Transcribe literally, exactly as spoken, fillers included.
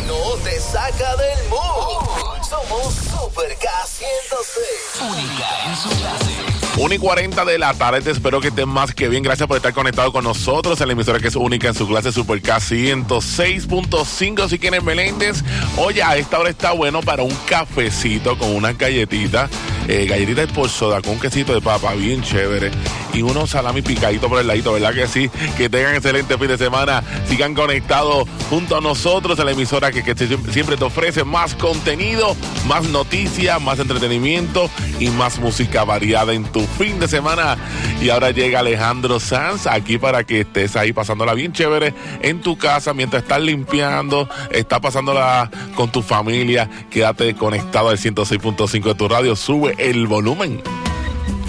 no te saca del mood. Somos Super K ciento seis. Única en su clase. una y cuarenta de la tarde, espero que estén más que bien. Gracias por estar conectado con nosotros en la emisora que es única en su clase, Super K ciento seis punto cinco. Si quieren Meléndez, oye, a esta hora está bueno para un cafecito con unas galletitas, eh, galletitas por soda con un quesito de papa bien chévere y unos salami picaditos por el ladito, ¿verdad que sí? Que tengan excelente fin de semana. Sigan conectados junto a nosotros en la emisora que, que siempre te ofrece más contenido, más noticias, más entretenimiento y más música variada en tu fin de semana. Y ahora llega Alejandro Sanz aquí para que estés ahí pasándola bien chévere en tu casa mientras estás limpiando, estás pasándola con tu familia. Quédate conectado al ciento seis punto cinco de tu radio, sube el volumen.